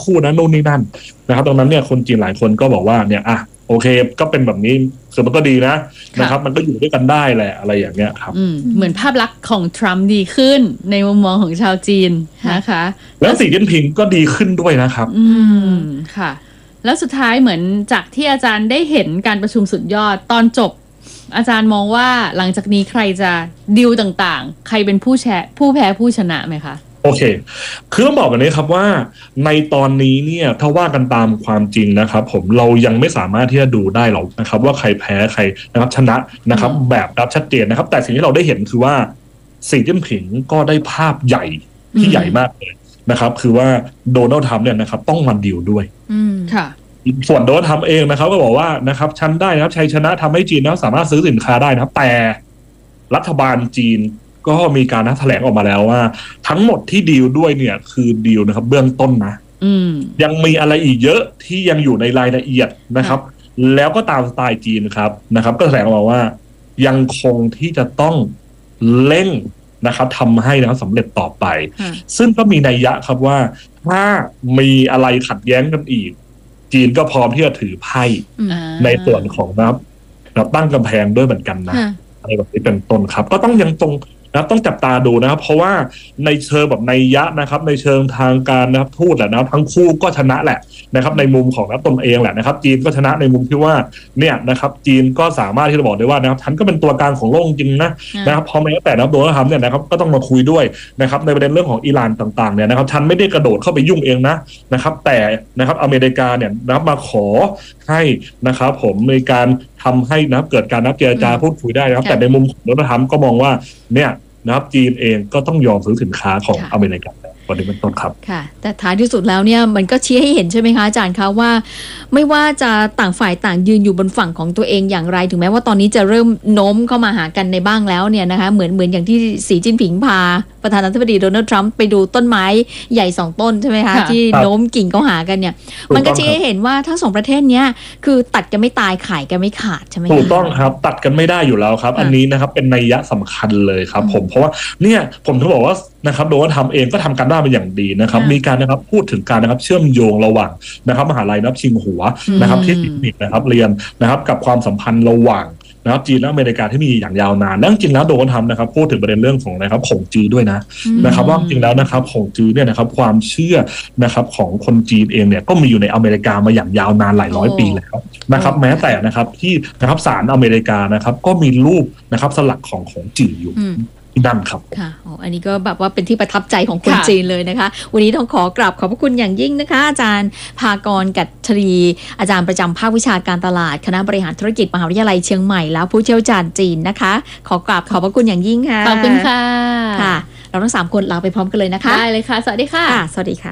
คู่นะโน่นนี่นั่นนะครับดังนั้นเนี่ยคนจีนหลายคนก็บอกว่าเนี่ยโอเคก็เป็นแบบนี้คือมันก็ดีนะครับมันก็อยู่ด้วยกันได้แหละอะไรอย่างเงี้ยครับเหมือนภาพลักษณ์ของทรัมป์ดีขึ้นในมุมมองของชาวจีนนะคะแล้วสีจิ้นผิงก็ดีขึ้นด้วยนะครับค่ะแล้วสุดท้ายเหมือนจากที่อาจารย์ได้เห็นการประชุมสุดยอดตอนจบอาจารย์มองว่าหลังจากนี้ใครจะดีลต่างๆใครเป็นผู้แพ้ผู้ชนะไหมคะโอเคคือต้องบอกกันนี้ครับว่าในตอนนี้เนี่ยถ้าว่ากันตามความจริงนะครับผมเรายังไม่สามารถที่จะดูได้หรอกนะครับว่าใครแพ้ใครนะครับชนะนะครับแบบรับชัดเจนนะครับแต่สิ่งที่เราได้เห็นคือว่าสีจิ้นผิงก็ได้ภาพใหญ่ที่ใหญ่มากเลยนะครับคือว่าโดนัลด์ทรัมป์เนี่ยนะครับต้องมาดีลด้วยค่ะส่วนโดนัลด์ทรัมป์เองนะครับก็บอกว่านะครับฉันได้นะครับชัยชนะทำให้จีนสามารถซื้อสินค้าได้นะครับแต่รัฐบาลจีนก็มีการแถลงออกมาแล้วว่าทั้งหมดที่ดีลด้วยเนี่ยคือดีลนะครับเบื้องต้นนะยังมีอะไรอีกเยอะที่ยังอยู่ในรายละเอียดนะครับแล้วก็ตามสไตล์จีนนะครับก็แถลงออกมาว่ายังคงที่จะต้องเร่งนะครับทำให้นะครับสำเร็จต่อไปซึ่งก็มีนัยยะครับว่าถ้ามีอะไรขัดแย้งกันอีกจีนก็พร้อมที่จะถือไพ่ในส่วนของนะครับตั้งกำแพงด้วยเหมือนกันนะอะไรแบบนี้เป็นต้นครับก็ต้องยังต้องจับตาดูนะครับเพราะว่าในเชิงแบบนัยยะนะครับในเชิงทางการนะครับทูตแหละนะครับทั้งคู่ก็ชนะแหละนะครับในมุมของตนเองแหละนะครับจีนก็ชนะในมุมที่ว่าเนี่ยนะครับจีนก็สามารถที่จะบอกได้ว่านะครับฉันก็เป็นตัวกลางของโลกจริงนะครับพอแม้แต่โดนัลด์ทรัมป์เนี่ยนะครับก็ต้องมาคุยด้วยนะครับในประเด็นเรื่องของอิหร่านต่างๆเนี่ยนะครับฉันไม่ได้กระโดดเข้าไปยุ่งเองนะครับแต่นะครับอเมริกาเนี่ยนะครับมาขอให้นะครับผมในการทำให้นะครับเกิดการเจรจาพูดคุยได้นะครับแต่ในมุมของโดนัลด์ทรัมป์ก็มองว่าเนี่ยนะครับจีนเองก็ต้องยอมซื้อสินค้าของอเมริกาวันนี้เป็นต้นครับค่ะแต่ท้ายที่สุดแล้วเนี่ยมันก็ชี้ให้เห็นใช่ไหมคะอาจารย์คะว่าไม่ว่าจะต่างฝ่ายต่างยืนอยู่บนฝั่งของตัวเองอย่างไรถึงแม้ว่าตอนนี้จะเริ่มโน้มเข้ามาหากันในบ้างแล้วเนี่ยนะคะเหมือนอย่างที่สีจิ้นผิงพาประธานาธิบดีโดนัลด์ทรัมป์ไปดูต้นไม้ใหญ่2ต้นใช่ไหมคะที่โน้มกิ่งเข้าหากันเนี่ยมันก็ชี้ให้เห็นว่าทั้งสองประเทศเนี้ยคือตัดกันไม่ตายขายกันไม่ขาดใช่ไหมถูกต้องครับตัดกันไม่ได้อยู่แล้วครับอันนี้นะครับเป็นนัยยะสำคัญเลยครับผมเพราะว่าเนี่ยผมต้องบอกว่านะครับโดนัลด์ทรัมป์เองก็ทำการบ้านเป็นอย่างดีนะครับมีการนะครับพูดถึงการนะครับเชื่อมโยงระหว่างนะครับมหาลัยนับชิงหัวนะครับที่ติดนิดนะครับเรียนนะครับกับความสัมพันธ์ระหว่างนะครับจีนและอเมริกาที่มีอย่างยาวนานแล้วจริงแล้วโดนัลด์ทรัมป์นะครับพูดถึงประเด็นเรื่องของนะครับของจีนด้วยนะครับว่าจริงแล้วนะครับของจีนเนี่ยนะครับความเชื่อนะครับของคนจีนเองเนี่ยก็มีอยู่ในอเมริกามาอย่างยาวนานหลายร้อยปีแล้วนะครับแม้แต่นะครับที่นะครับศาลอเมริกานะครับก็มีรูปนะครับสลักของจีนอยู่นั่นครับค่ะอันนี้ก็แบบว่าเป็นที่ประทับใจของคนจีนเลยนะคะวันนี้ต้องขอกราบขอบพระคุณอย่างยิ่งนะคะอาจารย์ภากร กัตถรีอาจารย์ประจำภาควิชาการตลาดคณะบริหารธุรกิจมหาวิทยาลัยเชียงใหม่แล้วผู้เชี่ยวชาญจีนนะคะขอกราบขอบพระคุณอย่างยิ่งค่ะขอบคุณค่ะค่ะเราทั้ง3คนลาไปพร้อมกันเลยนะคะได้เลยค่ะสวัสดีค่ะสวัสดีค่ะ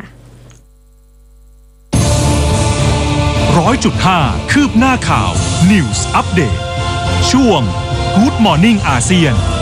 100.5 คืบหน้าข่าว News Update ช่วง Good Morning อาเซียน